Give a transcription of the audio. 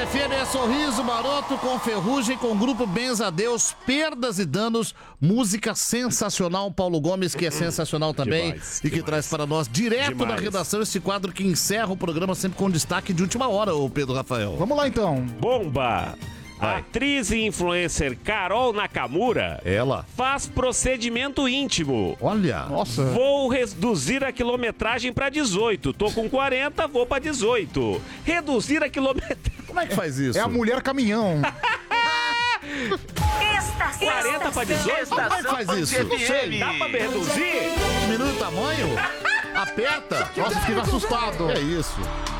FM é Sorriso Maroto com Ferrugem, com o grupo Benza a Deus, Perdas e Danos, música sensacional. Paulo Gomes, que é sensacional também, e que traz para nós, direto da redação, esse quadro que encerra o programa sempre com destaque de última hora, o Pedro Rafael. Vamos lá então. Bomba! A atriz e influencer Carol Nakamura faz procedimento íntimo. Olha, nossa. Vou reduzir a quilometragem para 18. Tô com 40, vou para 18. Reduzir a quilometragem. Como é que faz isso? É a mulher caminhão. 40 para 18? Como é que faz isso? Não sei. Dá pra reduzir? Diminui o tamanho? Aperta? Nossa, fica assustado. É isso.